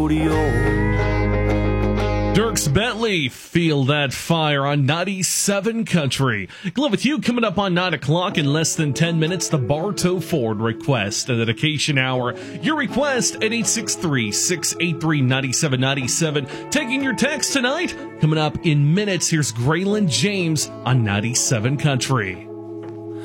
Dierks Bentley, Feel That Fire on 97 Country. Glove with you coming up on 9 o'clock in less than 10 minutes. The Bartow Ford Request and Dedication Hour. Your request at 863-683-9797. Taking your text tonight. Coming up in minutes, here's Graylin James on 97 Country.